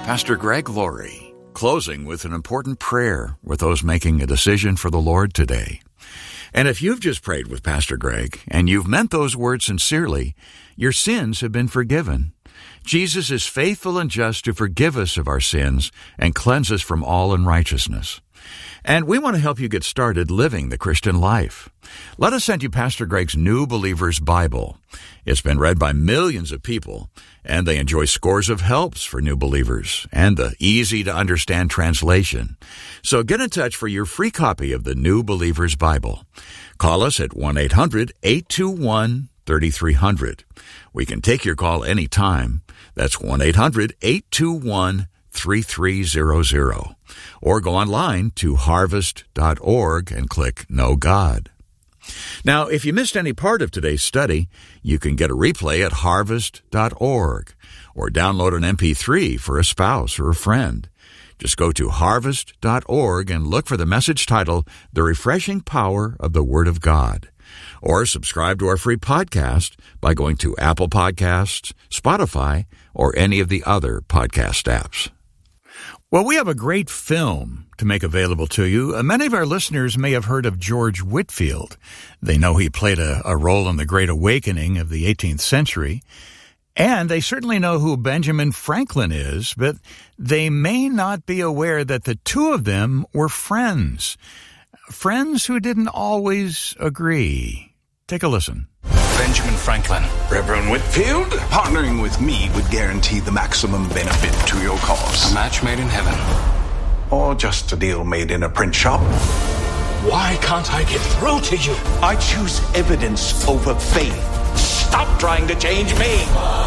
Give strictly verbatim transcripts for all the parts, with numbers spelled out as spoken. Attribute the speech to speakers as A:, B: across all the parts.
A: Pastor Greg Laurie, closing with an important prayer with those making a decision for the Lord today. And if you've just prayed with Pastor Greg and you've meant those words sincerely, your sins have been forgiven. Jesus is faithful and just to forgive us of our sins and cleanse us from all unrighteousness. And we want to help you get started living the Christian life. Let us send you Pastor Greg's New Believer's Bible. It's been read by millions of people, and they enjoy scores of helps for new believers and the easy-to-understand translation. So get in touch for your free copy of the New Believer's Bible. Call us at one eight hundred eight two one three three zero zero. We can take your call anytime. That's one eight hundred eight two one three three zero zero. Or go online to harvest dot org and click Know God. Now, if you missed any part of today's study, you can get a replay at harvest dot org or download an M P three for a spouse or a friend. Just go to harvest dot org and look for the message titled The Refreshing Power of the Word of God. Or subscribe to our free podcast by going to Apple Podcasts, Spotify, or any of the other podcast apps. Well, we have a great film to make available to you. Uh, many of our listeners may have heard of George Whitefield. They know he played a, a role in the Great Awakening of the eighteenth century. And they certainly know who Benjamin Franklin is, but they may not be aware that the two of them were friends. Friends who didn't always agree. Take a listen.
B: Benjamin Franklin.
C: Reverend Whitefield, partnering with me would guarantee the maximum benefit to your cause.
B: A match made in heaven.
C: Or just a deal made in a print shop.
B: Why can't I get through to you?
C: I choose evidence over faith. Stop trying to change me.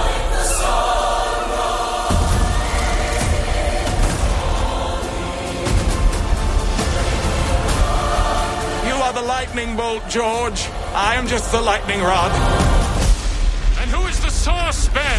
D: The lightning bolt, George. I am just the lightning rod. And who is the source, Ben?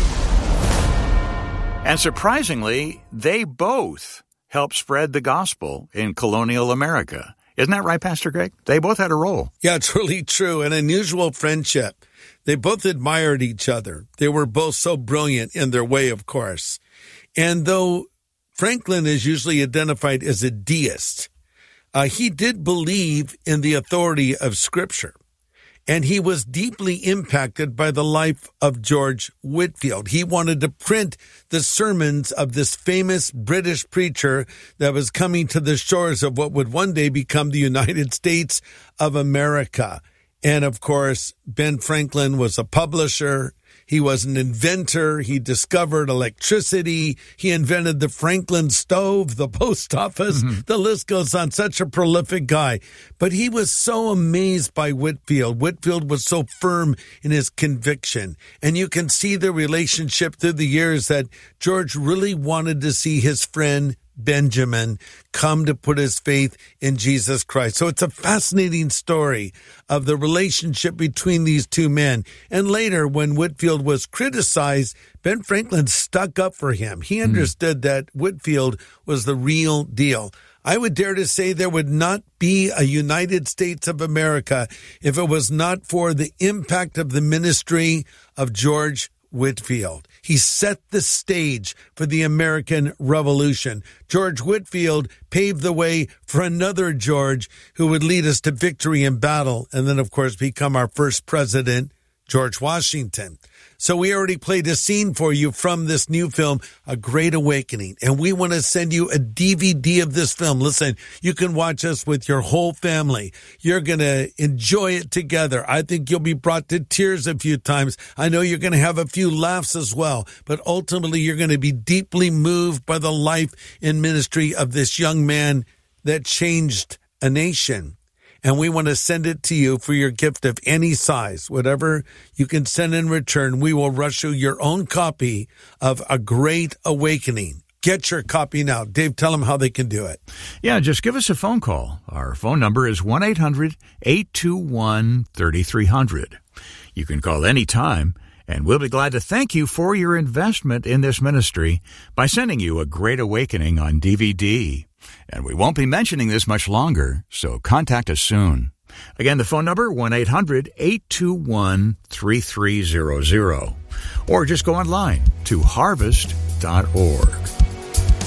A: And surprisingly, they both helped spread the gospel in colonial America. Isn't that right, Pastor Greg? They both had a role.
E: Yeah, it's really true. An unusual friendship. They both admired each other. They were both so brilliant in their way, of course. And though Franklin is usually identified as a deist, Uh, he did believe in the authority of Scripture, and he was deeply impacted by the life of George Whitefield. He wanted to print the sermons of this famous British preacher that was coming to the shores of what would one day become the United States of America. And of course, Ben Franklin was a publisher. He was an inventor. He discovered electricity. He invented the Franklin stove, the post office. Mm-hmm. The list goes on. Such a prolific guy. But he was so amazed by Whitefield. Whitefield was so firm in his conviction. And you can see the relationship through the years that George really wanted to see his friend Benjamin come to put his faith in Jesus Christ. So it's a fascinating story of the relationship between these two men. And later, when Whitefield was criticized, Ben Franklin stuck up for him. He understood mm. that Whitefield was the real deal. I would dare to say there would not be a United States of America if it was not for the impact of the ministry of George Whitefield. He set the stage for the American Revolution. George Whitefield paved the way for another George who would lead us to victory in battle and then, of course, become our first president, George Washington. So we already played a scene for you from this new film, A Great Awakening, and we want to send you a D V D of this film. Listen, you can watch us with your whole family. You're going to enjoy it together. I think you'll be brought to tears a few times. I know you're going to have a few laughs as well, but ultimately you're going to be deeply moved by the life and ministry of this young man that changed a nation. And we want to send it to you for your gift of any size. Whatever you can send in return, we will rush you your own copy of A Great Awakening. Get your copy now. Dave, tell them how they can do it.
A: Yeah, just give us a phone call. Our phone number is one eight hundred eight two one three three zero zero. You can call anytime, and we'll be glad to thank you for your investment in this ministry by sending you A Great Awakening on D V D. And we won't be mentioning this much longer, so contact us soon. Again, the phone number, one eight hundred eight two one three three zero zero. Or just go online to harvest dot org.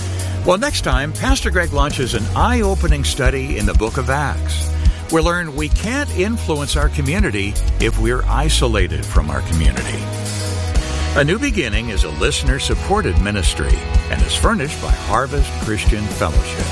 A: Well, next time, Pastor Greg launches an eye-opening study in the book of Acts. We'll learn we can't influence our community if we're isolated from our community. A New Beginning is a listener-supported ministry and is furnished by Harvest Christian Fellowship.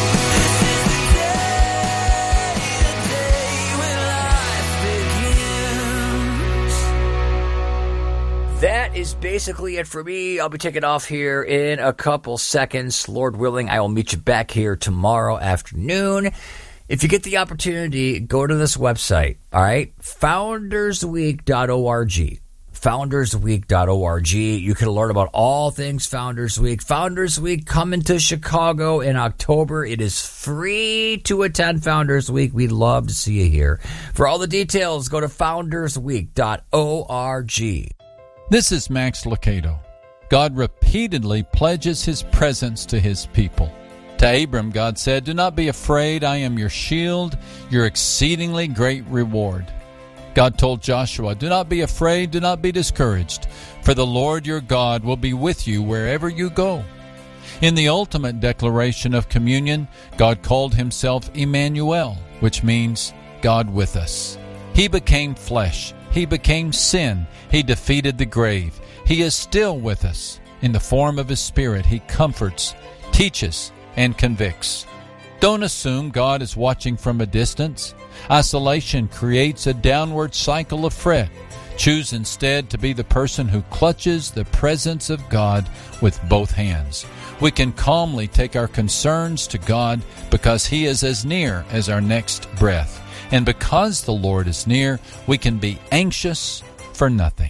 F: That is basically it for me. I'll be taking off here in a couple seconds. Lord willing, I will meet you back here tomorrow afternoon. If you get the opportunity, go to this website, all right? founders week dot org. founders week dot org. You can learn about all things Founders Week. Founders Week coming to Chicago in October. It is free to attend Founders Week. We'd love to see you here. For all the details, go to founders week dot org.
G: This is Max Lucado. God repeatedly pledges his presence to his people. To Abram, God said, "Do not be afraid, I am your shield, your exceedingly great reward." God told Joshua, "Do not be afraid, do not be discouraged, for the Lord your God will be with you wherever you go." In the ultimate declaration of communion, God called himself Emmanuel, which means God with us. He became flesh. He became sin. He defeated the grave. He is still with us. In the form of his Spirit, he comforts, teaches, and convicts. Don't assume God is watching from a distance. Isolation creates a downward cycle of fret. Choose instead to be the person who clutches the presence of God with both hands. We can calmly take our concerns to God because he is as near as our next breath. And because the Lord is near, we can be anxious for nothing.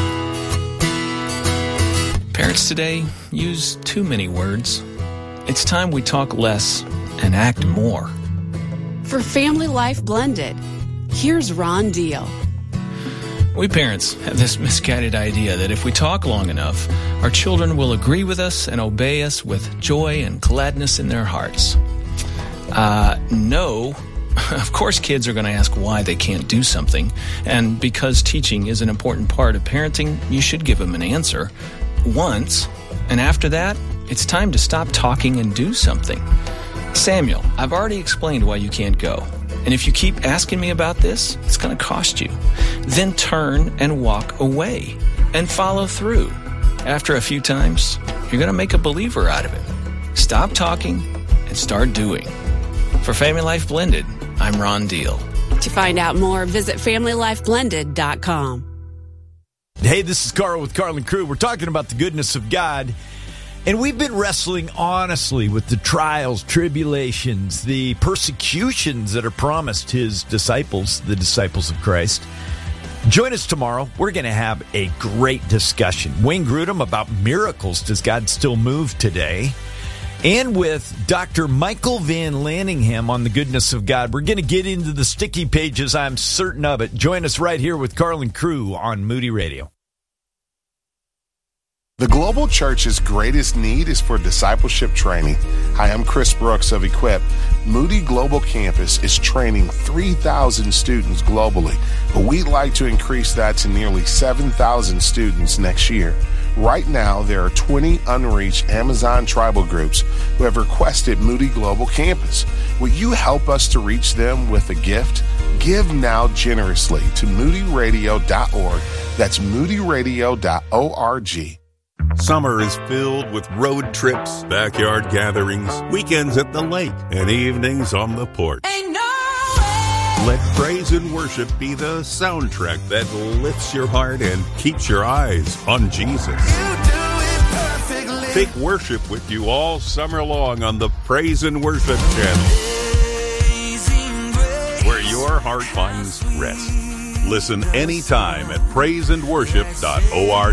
B: Parents today use too many words. It's time we talk less and act more.
H: For Family Life Blended, here's Ron Deal.
B: We parents have this misguided idea that if we talk long enough, our children will agree with us and obey us with joy and gladness in their hearts. Uh, no. Of course, kids are going to ask why they can't do something. And because teaching is an important part of parenting, you should give them an answer once. And after that, it's time to stop talking and do something. Samuel, I've already explained why you can't go. And if you keep asking me about this, it's going to cost you. Then turn and walk away and follow through. After a few times, you're going to make a believer out of it. Stop talking and start doing. For Family Life Blended, I'm Ron Deal.
H: To find out more, visit family life blended dot com.
I: Hey, this is Carl with Carl and Crew. We're talking about the goodness of God. And we've been wrestling honestly with the trials, tribulations, the persecutions that are promised his disciples, the disciples of Christ. Join us tomorrow. We're going to have a great discussion. Wayne Grudem about miracles. Does God still move today? And with Doctor Michael Van Lanningham on the goodness of God. We're going to get into the sticky pages, I'm certain of it. Join us right here with Carl and Crew on Moody Radio.
J: The Global Church's greatest need is for discipleship training. Hi, I'm Chris Brooks of Equip. Moody Global Campus is training three thousand students globally, but we'd like to increase that to nearly seven thousand students next year. Right now, there are twenty unreached Amazon tribal groups who have requested Moody Global Campus. Will you help us to reach them with a gift? Give now generously to moody radio dot org. That's moody radio dot org.
K: Summer is filled with road trips, backyard gatherings, weekends at the lake, and evenings on the porch.
L: Ain't no way.
K: Let praise and worship be the soundtrack that lifts your heart and keeps your eyes on Jesus.
L: You do it perfectly.
K: Take worship with you all summer long on the Praise and Worship channel, where your heart finds rest. Listen anytime at praise and worship dot org.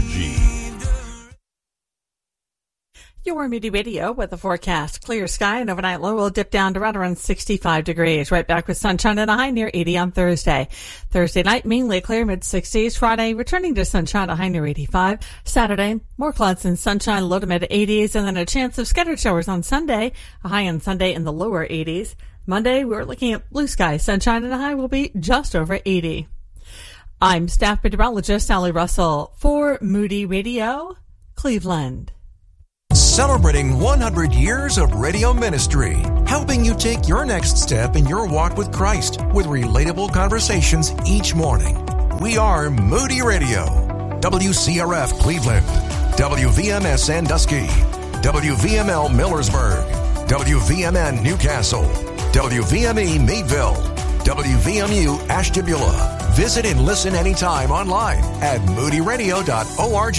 M: Your Moody Radio with the forecast. Clear sky and overnight low will dip down to right around sixty-five degrees. Right back with sunshine and a high near eighty on Thursday. Thursday night, mainly clear, mid-sixties. Friday, returning to sunshine, a high near eighty-five. Saturday, more clouds and sunshine, low to mid-eighties. And then a chance of scattered showers on Sunday, a high on Sunday in the lower eighties. Monday, we're looking at blue sky, sunshine, and a high will be just over eighty. I'm staff meteorologist Sally Russell for Moody Radio, Cleveland.
N: celebrating one hundred years of radio ministry, helping you take your next step in your walk with Christ with relatable conversations each morning. We are Moody Radio, W C R F Cleveland, W V M S Sandusky, W V M L Millersburg, W V M N Newcastle, W V M E Meadville, W V M U Ashtabula. Visit and listen anytime online at moody radio dot org.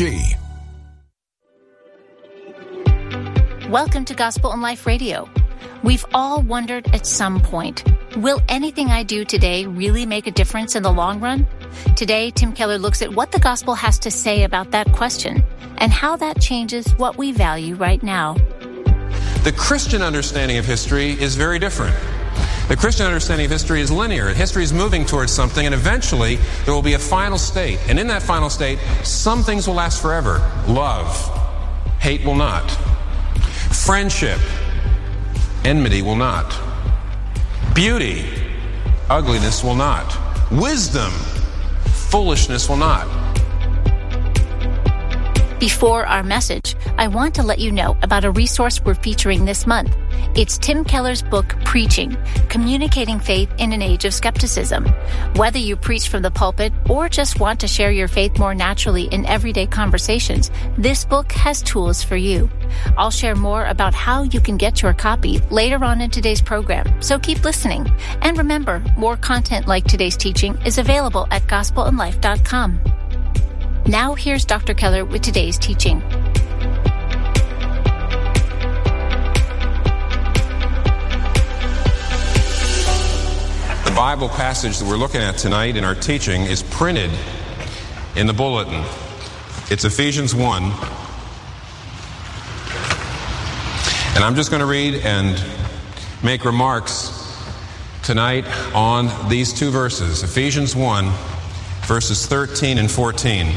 O: Welcome to Gospel and Life Radio. We've all wondered at some point, will anything I do today really make a difference in the long run? Today, Tim Keller looks at what the gospel has to say about that question and how that changes what we value right now.
P: The Christian understanding of history is very different. The Christian understanding of history is linear. History is moving towards something, and eventually there will be a final state. And in that final state, some things will last forever. Love. Hate will not. Friendship. Enmity will not. Beauty. Ugliness will not. Wisdom. Foolishness will not.
O: Before our message, I want to let you know about a resource we're featuring this month. It's Tim Keller's book, Preaching, Communicating Faith in an Age of Skepticism. Whether you preach from the pulpit or just want to share your faith more naturally in everyday conversations, this book has tools for you. I'll share more about how you can get your copy later on in today's program, so keep listening. And remember, more content like today's teaching is available at gospel and life dot com. Now here's Doctor Keller with today's teaching.
P: The Bible passage that we're looking at tonight in our teaching is printed in the bulletin. It's Ephesians one. And I'm just going to read and make remarks tonight on these two verses. Ephesians one, verses thirteen and fourteen.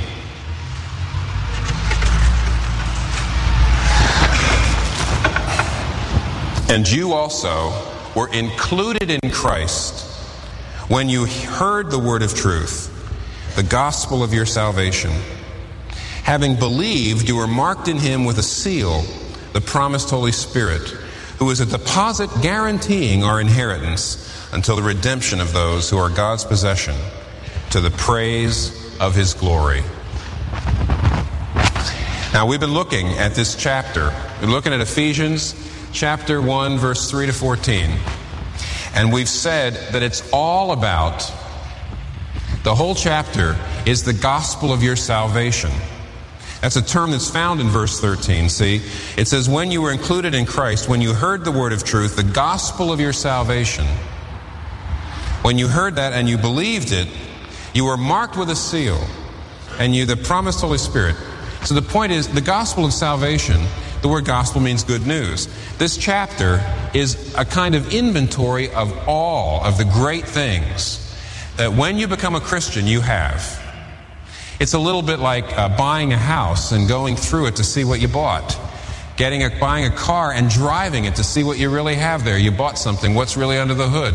P: And you also were included in Christ when you heard the word of truth, the gospel of your salvation. Having believed, you were marked in him with a seal, the promised Holy Spirit, who is a deposit guaranteeing our inheritance until the redemption of those who are God's possession, to the praise of his glory. Now, we've been looking at this chapter. We're looking at Ephesians chapter one, verse three to fourteen. And we've said that it's all about, the whole chapter is the gospel of your salvation. That's a term that's found in verse thirteen, see? It says, when you were included in Christ, when you heard the word of truth, the gospel of your salvation. When you heard that and you believed it, you were marked with a seal, and you, the promised Holy Spirit. So the point is, the gospel of salvation, the word gospel means good news. This chapter is a kind of inventory of all of the great things that when you become a Christian, you have. It's a little bit like uh, buying a house and going through it to see what you bought. Getting a, buying a car and driving it to see what you really have there. You bought something, what's really under the hood?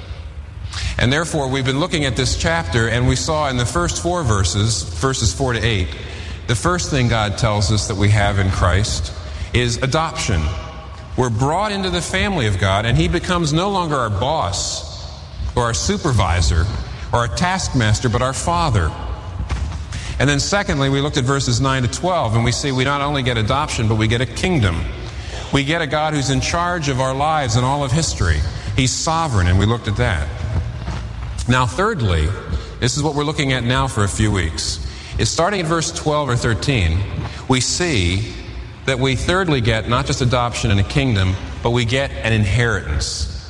P: And therefore, we've been looking at this chapter, and we saw in the first four verses, verses four to eight, the first thing God tells us that we have in Christ is adoption. We're brought into the family of God, and he becomes no longer our boss or our supervisor or our taskmaster, but our Father. And then secondly, we looked at verses nine to twelve, and we see we not only get adoption, but we get a kingdom. We get a God who's in charge of our lives and all of history. He's sovereign, and we looked at that. Now, thirdly, this is what we're looking at now for a few weeks. Is starting at verse twelve or thirteen, we see that we thirdly get not just adoption and a kingdom, but we get an inheritance.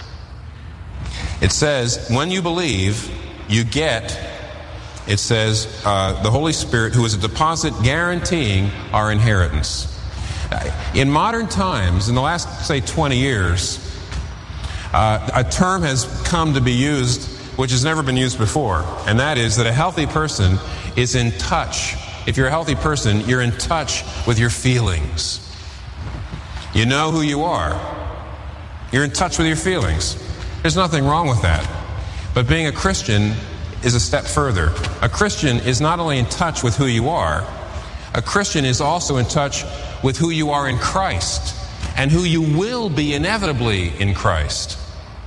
P: It says, when you believe, you get, it says, uh, the Holy Spirit, who is a deposit guaranteeing our inheritance. In modern times, in the last, say, twenty years, uh, a term has come to be used which has never been used before, and that is that a healthy person is in touch. If you're a healthy person, you're in touch with your feelings. You know who you are. You're in touch with your feelings. There's nothing wrong with that. But being a Christian is a step further. A Christian is not only in touch with who you are, A Christian is also in touch with who you are in Christ and who you will be inevitably in Christ.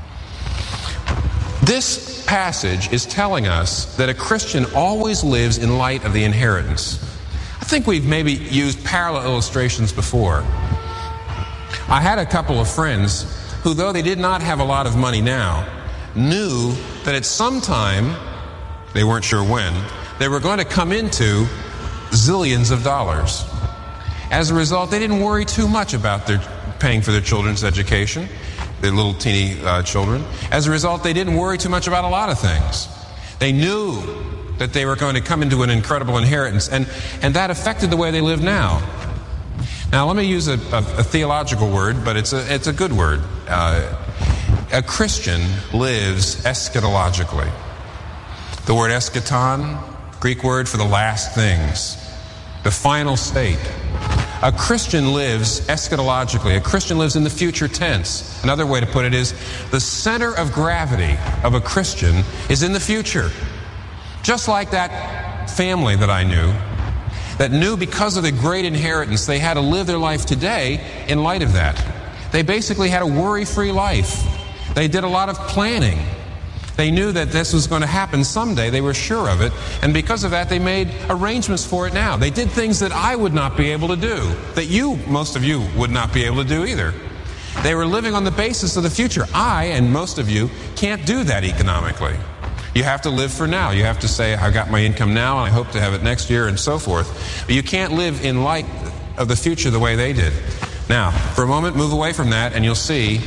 P: This passage is telling us that a Christian always lives in light of the inheritance. I think we've maybe used parallel illustrations before. I had a couple of friends who, though they did not have a lot of money now, knew that at some time, they weren't sure when, they were going to come into zillions of dollars. As a result, they didn't worry too much about their paying for their children's education, their little teeny uh, children. As a result, they didn't worry too much about a lot of things. They knew that they were going to come into an incredible inheritance, and, and that affected the way they live now. Now, let me use a, a, a theological word, but it's a, it's a good word. Uh, a Christian lives eschatologically. The word eschaton, Greek word for the last things, the final state. A Christian lives eschatologically. A Christian lives in the future tense. Another way to put it is the center of gravity of a Christian is in the future. Just like that family that I knew, that knew because of the great inheritance they had to live their life today in light of that. They basically had a worry-free life. They did a lot of planning. They knew that this was going to happen someday. They were sure of it. And because of that, they made arrangements for it now. They did things that I would not be able to do, that you, most of you, would not be able to do either. They were living on the basis of the future. I, and most of you, can't do that economically. You have to live for now. You have to say, I've got my income now, and I hope to have it next year, and so forth. But you can't live in light of the future the way they did. Now, for a moment, move away from that, and you'll see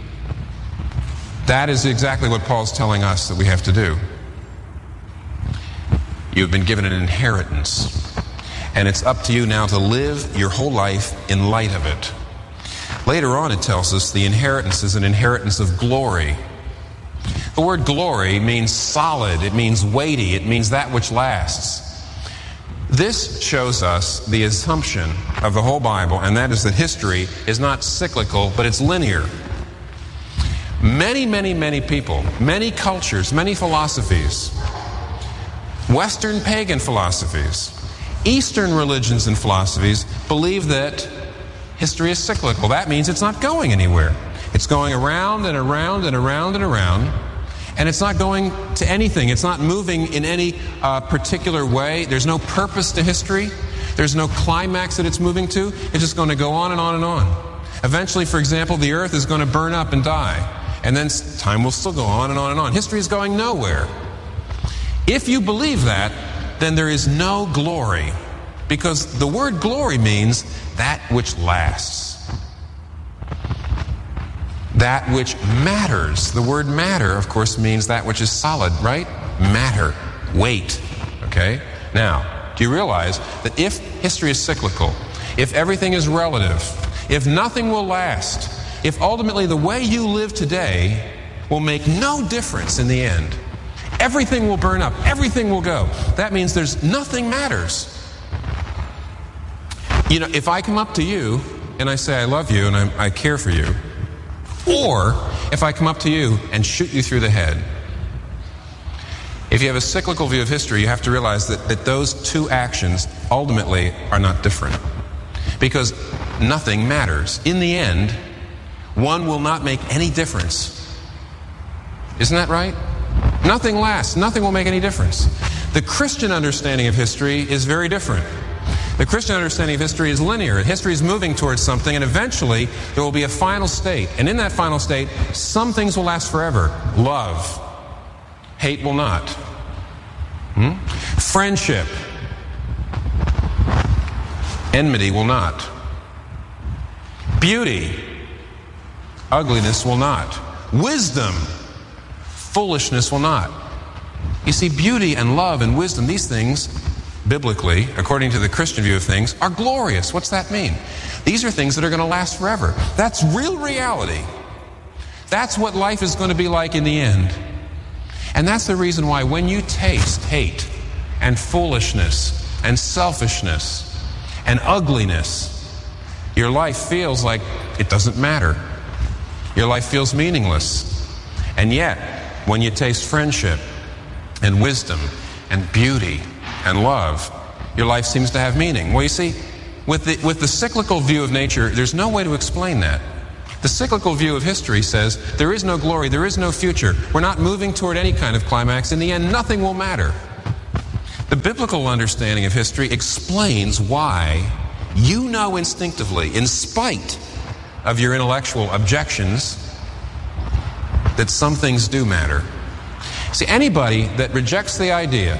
P: that is exactly what Paul's telling us that we have to do. You've been given an inheritance, and it's up to you now to live your whole life in light of it. Later on, it tells us the inheritance is an inheritance of glory. The word glory means solid, it means weighty, it means that which lasts. This shows us the assumption of the whole Bible, and that is that history is not cyclical, but it's linear. Many, many, many people, many cultures, many philosophies, Western pagan philosophies, Eastern religions and philosophies believe that history is cyclical. That means it's not going anywhere. It's going around and around and around and around, and it's not going to anything. It's not moving in any uh, particular way. There's no purpose to history. There's no climax that it's moving to. It's just going to go on and on and on. Eventually, for example, the earth is going to burn up and die. And then time will still go on and on and on. History is going nowhere. If you believe that, then there is no glory. Because the word glory means that which lasts. That which matters. The word matter, of course, means that which is solid, right? Matter. Weight. Okay? Now, do you realize that if history is cyclical, if everything is relative, if nothing will last, if ultimately the way you live today will make no difference in the end, everything will burn up, everything will go, that means there's nothing matters. You know, if I come up to you and I say I love you and I, I care for you, or if I come up to you and shoot you through the head, if you have a cyclical view of history, you have to realize that, that those two actions ultimately are not different. Because nothing matters. In the end, one will not make any difference. Isn't that right? Nothing lasts. Nothing will make any difference. The Christian understanding of history is very different. The Christian understanding of history is linear. History is moving towards something, and eventually there will be a final state. And in that final state, some things will last forever. Love. Hate will not. Hmm? Friendship. Enmity will not. Beauty. Ugliness will not. Wisdom. Foolishness will not. You see, beauty and love and wisdom, these things, biblically, according to the Christian view of things, are glorious. What's that mean? These are things that are going to last forever. That's real reality. That's what life is going to be like in the end. And that's the reason why when you taste hate and foolishness and selfishness and ugliness, your life feels like it doesn't matter. Your life feels meaningless. And yet, when you taste friendship and wisdom and beauty and love, your life seems to have meaning. Well, you see, with the, with the cyclical view of nature, there's no way to explain that. The cyclical view of history says there is no glory, there is no future. We're not moving toward any kind of climax. In the end, nothing will matter. The biblical understanding of history explains why you know instinctively, in spite of your intellectual objections, that some things do matter. See, anybody that rejects the idea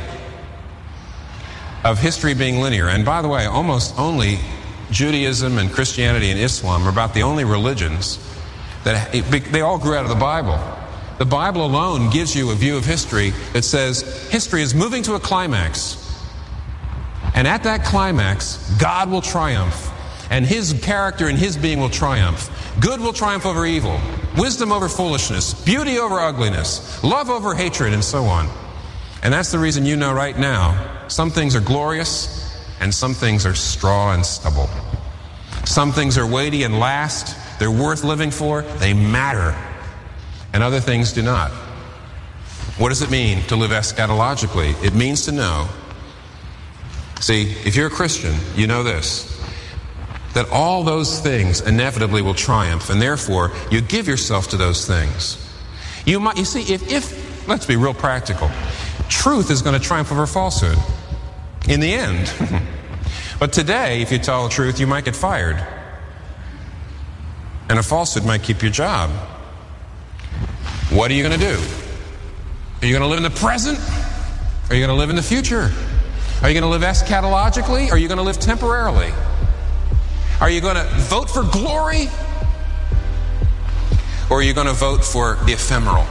P: of history being linear, and by the way, almost only Judaism and Christianity and Islam are about the only religions that they all grew out of the Bible. The Bible alone gives you a view of history that says history is moving to a climax. And at that climax, God will triumph. And His character and His being will triumph. Good will triumph over evil. Wisdom over foolishness. Beauty over ugliness. Love over hatred, and so on. And that's the reason you know right now some things are glorious and some things are straw and stubble. Some things are weighty and last. They're worth living for. They matter. And other things do not. What does it mean to live eschatologically? It means to know. See, if you're a Christian, you know this, that all those things inevitably will triumph, and therefore you give yourself to those things. You might, you see, if, if let's be real practical, truth is going to triumph over falsehood in the end. But today, if you tell the truth, you might get fired. And a falsehood might keep your job. What are you going to do? Are you going to live in the present? Or are you going to live in the future? Are you going to live eschatologically? Or are you going to live temporarily? Are you going to vote for glory? Or are you going to vote for the ephemeral?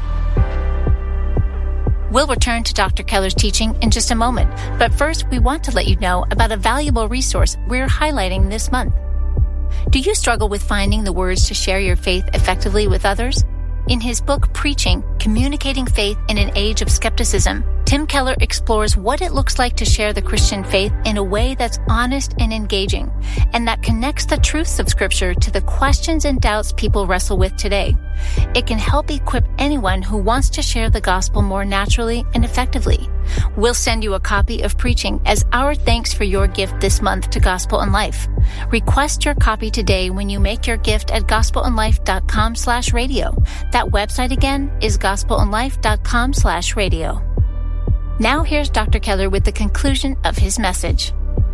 O: We'll return to Doctor Keller's teaching in just a moment. But first, we want to let you know about a valuable resource we're highlighting this month. Do you struggle with finding the words to share your faith effectively with others? In his book, Preaching, Communicating Faith in an Age of Skepticism, Tim Keller explores what it looks like to share the Christian faith in a way that's honest and engaging, and that connects the truths of Scripture to the questions and doubts people wrestle with today. It can help equip anyone who wants to share the gospel more naturally and effectively. We'll send you a copy of Preaching as our thanks for your gift this month to Gospel and Life. Request your copy today when you make your gift at gospelandlife.com slash radio. That website again is gospelandlife.com slash radio. Now here's Doctor Keller with the conclusion of his message.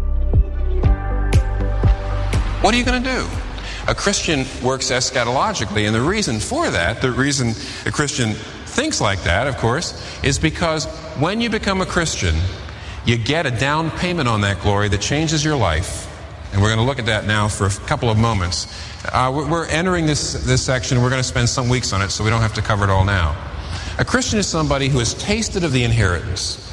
P: What are you going to do? A Christian works eschatologically, and the reason for that, the reason a Christian thinks like that, of course, is because when you become a Christian, you get a down payment on that glory that changes your life. And we're going to look at that now for a couple of moments. Uh, we're, we're entering this, this section. We're going to spend some weeks on it, so we don't have to cover it all now. A Christian is somebody who has tasted of the inheritance.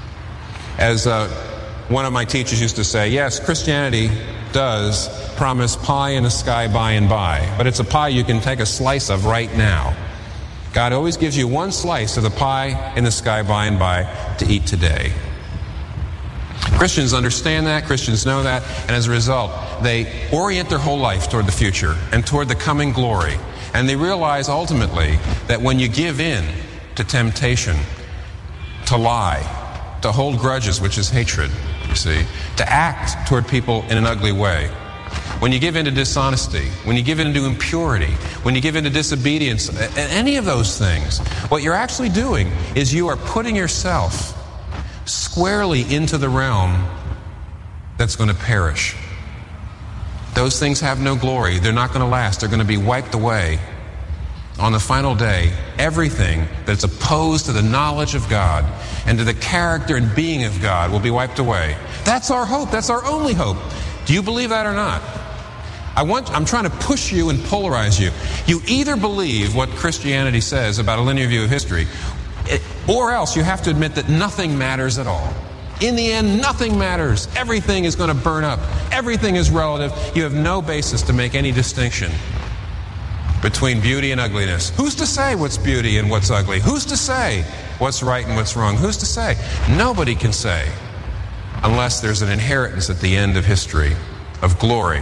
P: As uh, one of my teachers used to say, yes, Christianity does promise pie in the sky by and by, but it's a pie you can take a slice of right now. God always gives you one slice of the pie in the sky by and by to eat today. Christians understand that, Christians know that, and as a result, they orient their whole life toward the future and toward the coming glory. And they realize ultimately that when you give in to temptation, to lie, to hold grudges, which is hatred, you see, to act toward people in an ugly way, when you give in to dishonesty, when you give in to impurity, when you give in to disobedience, any of those things, what you're actually doing is you are putting yourself squarely into the realm that's going to perish. Those things have no glory. They're not going to last. They're going to be wiped away. On the final day, everything that's opposed to the knowledge of God and to the character and being of God will be wiped away. That's our hope. That's our only hope. Do you believe that or not? I want, I'm trying to push you and polarize you. You either believe what Christianity says about a linear view of history, or else you have to admit that nothing matters at all. In the end, nothing matters. Everything is going to burn up. Everything is relative. You have no basis to make any distinction between beauty and ugliness. Who's to say what's beauty and what's ugly? Who's to say what's right and what's wrong? Who's to say? Nobody can say unless there's an inheritance at the end of history of glory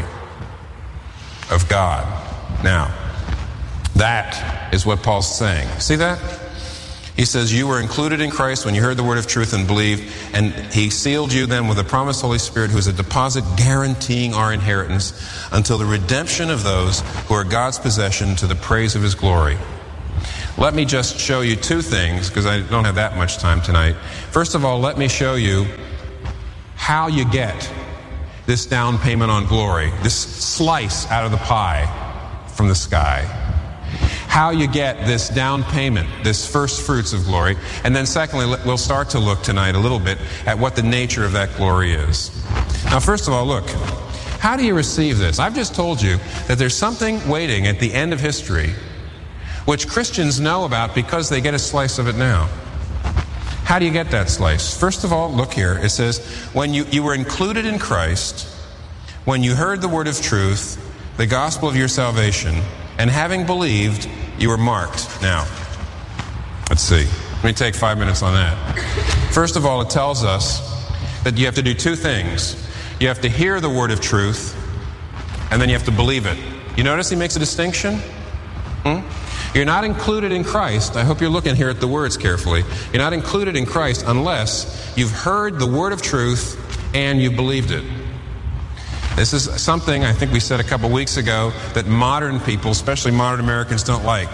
P: of God. Now, that is what Paul's saying. See that? He says, you were included in Christ when you heard the word of truth and believed, and he sealed you then with the promised Holy Spirit, who is a deposit guaranteeing our inheritance until the redemption of those who are God's possession to the praise of his glory. Let me just show you two things, because I don't have that much time tonight. First of all, let me show you how you get this down payment on glory, this slice out of the pie from the sky. How you get this down payment, this first fruits of glory. And then secondly, we'll start to look tonight a little bit at what the nature of that glory is. Now, first of all, look, how do you receive this? I've just told you that there's something waiting at the end of history which Christians know about because they get a slice of it now. How do you get that slice? First of all, look here. It says, when you, you were included in Christ, when you heard the word of truth, the gospel of your salvation, and having believed, you were marked. Now, let's see. Let me take five minutes on that. First of all, it tells us that you have to do two things. You have to hear the word of truth, and then you have to believe it. You notice he makes a distinction? Hmm? You're not included in Christ. I hope you're looking here at the words carefully. You're not included in Christ unless you've heard the word of truth and you've believed it. This is something I think we said a couple weeks ago that modern people, especially modern Americans, don't like.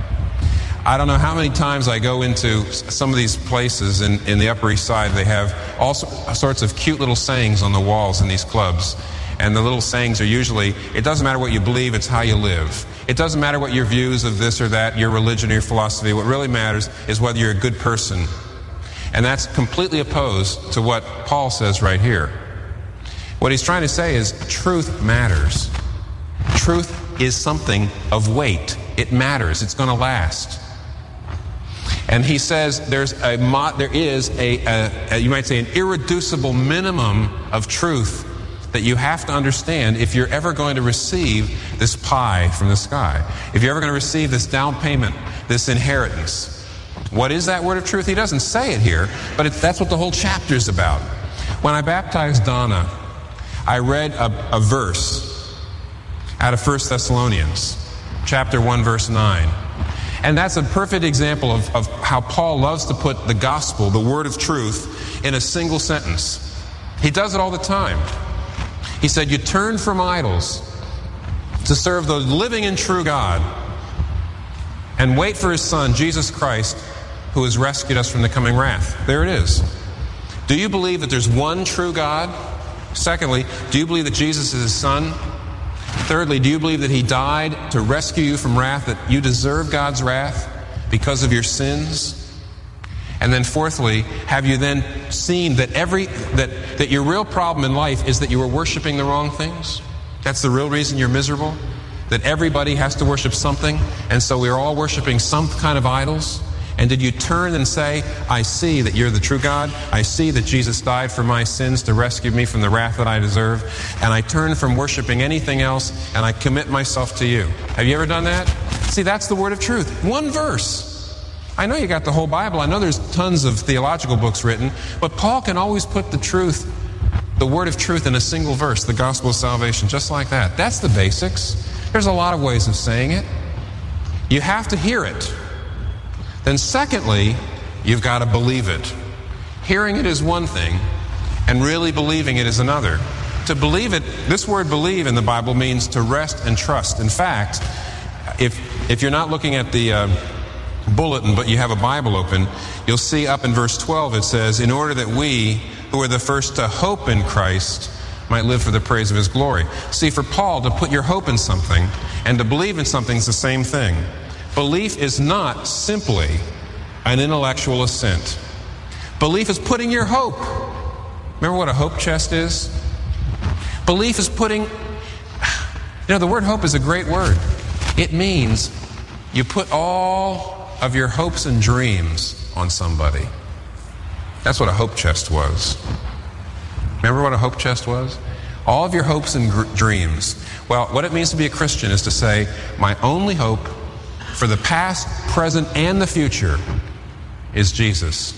P: I don't know how many times I go into some of these places in, in the Upper East Side. They have all sorts of cute little sayings on the walls in these clubs. And the little sayings are usually, it doesn't matter what you believe, it's how you live. It doesn't matter what your views of this or that, your religion or your philosophy. What really matters is whether you're a good person. And that's completely opposed to what Paul says right here. What he's trying to say is truth matters. Truth is something of weight. It matters. It's going to last. And he says there's a there is a, a, a you might say an irreducible minimum of truth that you have to understand if you're ever going to receive this pie from the sky. If you're ever going to receive this down payment, this inheritance. What is that word of truth? He doesn't say it here, but it, that's what the whole chapter is about. When I baptized Donna, I read a, a verse out of First Thessalonians, chapter one, verse nine. And that's a perfect example of, of how Paul loves to put the gospel, the word of truth, in a single sentence. He does it all the time. He said, you turn from idols to serve the living and true God and wait for his Son, Jesus Christ, who has rescued us from the coming wrath. There it is. Do you believe that there's one true God? Secondly, do you believe that Jesus is his Son? Thirdly, do you believe that he died to rescue you from wrath, that you deserve God's wrath because of your sins? And then fourthly, have you then seen that every that, that your real problem in life is that you were worshiping the wrong things? That's the real reason you're miserable? That everybody has to worship something, and so we're all worshiping some kind of idols? And did you turn and say, I see that you're the true God. I see that Jesus died for my sins to rescue me from the wrath that I deserve. And I turn from worshiping anything else and I commit myself to you. Have you ever done that? See, that's the word of truth. One verse. I know you got the whole Bible. I know there's tons of theological books written. But Paul can always put the truth, the word of truth, in a single verse, the gospel of salvation, just like that. That's the basics. There's a lot of ways of saying it. You have to hear it. Then secondly, you've got to believe it. Hearing it is one thing, and really believing it is another. To believe it, this word believe in the Bible means to rest and trust. In fact, if if you're not looking at the uh, bulletin, but you have a Bible open, you'll see up in verse twelve it says, in order that we, who are the first to hope in Christ, might live for the praise of his glory. See, for Paul, to put your hope in something and to believe in something is the same thing. Belief is not simply an intellectual assent. Belief is putting your hope. Remember what a hope chest is? Belief is putting... You know, the word hope is a great word. It means you put all of your hopes and dreams on somebody. That's what a hope chest was. Remember what a hope chest was? All of your hopes and gr- dreams. Well, what it means to be a Christian is to say, my only hope for the past, present, and the future is Jesus.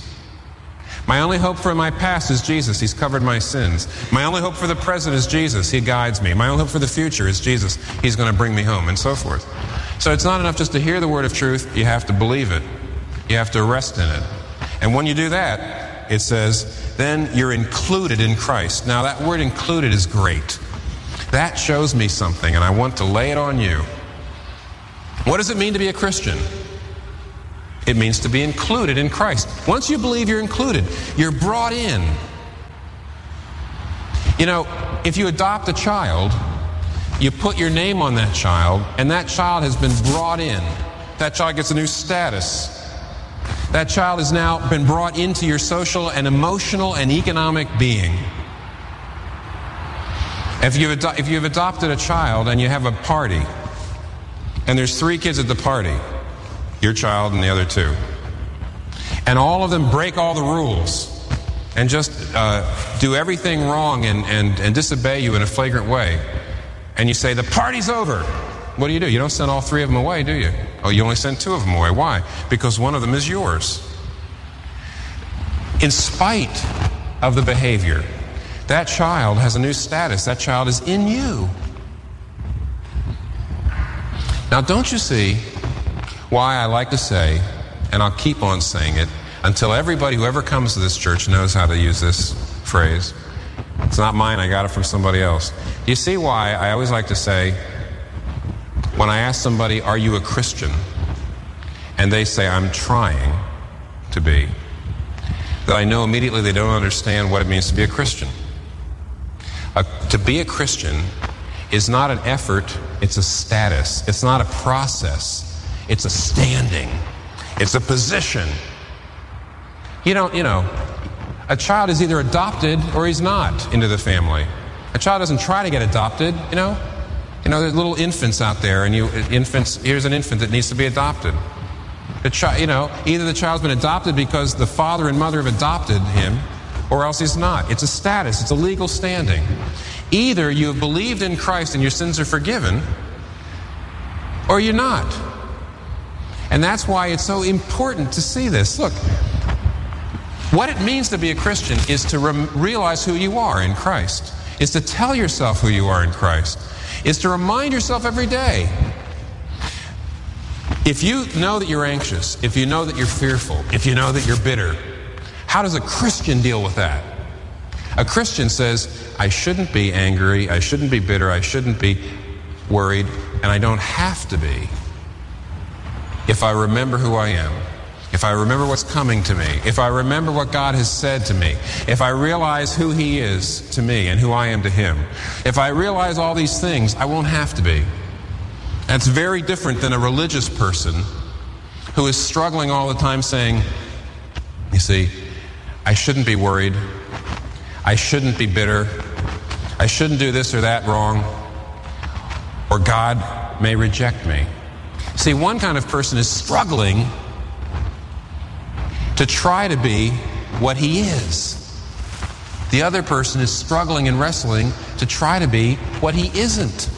P: My only hope for my past is Jesus. He's covered my sins. My only hope for the present is Jesus. He guides me. My only hope for the future is Jesus. He's going to bring me home, and so forth. So it's not enough just to hear the word of truth. You have to believe it. You have to rest in it. And when you do that, it says, then you're included in Christ. Now, that word included is great. That shows me something, and I want to lay it on you. What does it mean to be a Christian? It means to be included in Christ. Once you believe you're included, you're brought in. You know, if you adopt a child, you put your name on that child, and that child has been brought in. That child gets a new status. That child has now been brought into your social and emotional and economic being. If you've, ado- if you've adopted a child and you have a party, and there's three kids at the party, your child and the other two, and all of them break all the rules and just uh, do everything wrong and, and, and disobey you in a flagrant way, and you say, the party's over, what do you do? You don't send all three of them away, do you? Oh, you only send two of them away. Why? Because one of them is yours. In spite of the behavior, that child has a new status. That child is in you. Now, don't you see why I like to say, and I'll keep on saying it, until everybody who ever comes to this church knows how to use this phrase. It's not mine, I got it from somebody else. Do you see why I always like to say, when I ask somebody, are you a Christian? And they say, I'm trying to be, that I know immediately they don't understand what it means to be a Christian. Uh, to be a Christian is not an effort, it's a status. It's not a process, it's a standing. It's a position. You don't, you know, a child is either adopted or he's not into the family. A child doesn't try to get adopted, you know. You know, there's little infants out there, and you infants. Here's an infant that needs to be adopted. The child, you know, either the child's been adopted because the father and mother have adopted him, or else he's not. It's a status. It's a legal standing. Either you have believed in Christ and your sins are forgiven, or you're not. And that's why it's so important to see this. Look, what it means to be a Christian is to re- realize who you are in Christ, is to tell yourself who you are in Christ, is to remind yourself every day. If you know that you're anxious, if you know that you're fearful, if you know that you're bitter, how does a Christian deal with that? A Christian says, I shouldn't be angry, I shouldn't be bitter, I shouldn't be worried, and I don't have to be if I remember who I am, if I remember what's coming to me, if I remember what God has said to me, if I realize who He is to me and who I am to Him, if I realize all these things, I won't have to be. That's very different than a religious person who is struggling all the time saying, you see, I shouldn't be worried, I shouldn't be bitter, I shouldn't do this or that wrong, or God may reject me. See, one kind of person is struggling to try to be what he is. The other person is struggling and wrestling to try to be what he isn't.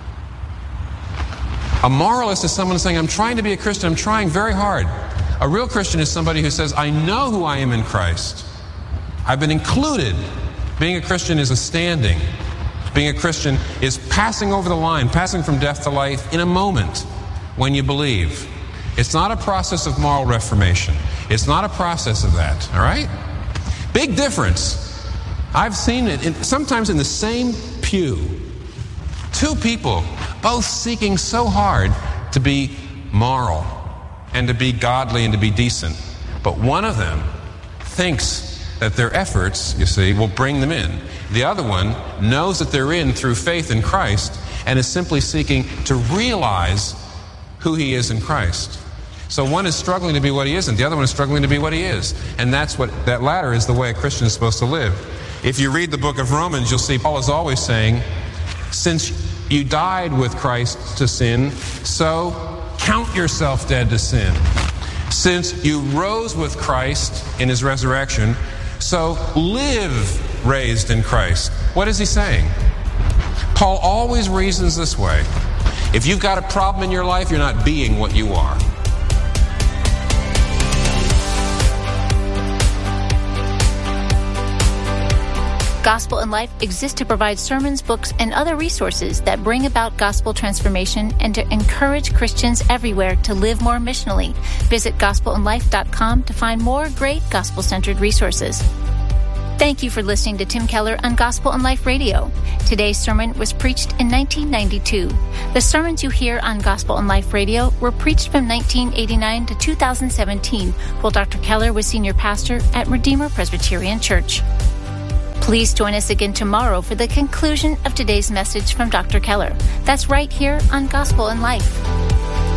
P: A moralist is someone saying, I'm trying to be a Christian, I'm trying very hard. A real Christian is somebody who says, I know who I am in Christ. I've been included. Being a Christian is a standing. Being a Christian is passing over the line, passing from death to life in a moment when you believe. It's not a process of moral reformation. It's not a process of that, all right? Big difference. I've seen it in, sometimes in the same pew. Two people, both seeking so hard to be moral and to be godly and to be decent. But one of them thinks that their efforts, you see, will bring them in. The other one knows that they're in through faith in Christ and is simply seeking to realize who he is in Christ. So one is struggling to be what he isn't. The other one is struggling to be what he is. And that's what, that latter is the way a Christian is supposed to live. If you read the book of Romans, you'll see Paul is always saying, since you died with Christ to sin, so count yourself dead to sin. Since you rose with Christ in his resurrection, so live raised in Christ. What is he saying? Paul always reasons this way. If you've got a problem in your life, you're not being what you are.
O: Gospel in Life exists to provide sermons, books, and other resources that bring about gospel transformation and to encourage Christians everywhere to live more missionally. Visit gospel in life dot com to find more great gospel-centered resources. Thank you for listening to Tim Keller on Gospel in Life Radio. Today's sermon was preached in nineteen ninety-two. The sermons you hear on Gospel in Life Radio were preached from nineteen eighty-nine to two thousand seventeen, while Doctor Keller was senior pastor at Redeemer Presbyterian Church. Please join us again tomorrow for the conclusion of today's message from Doctor Keller. That's right here on Gospel in Life.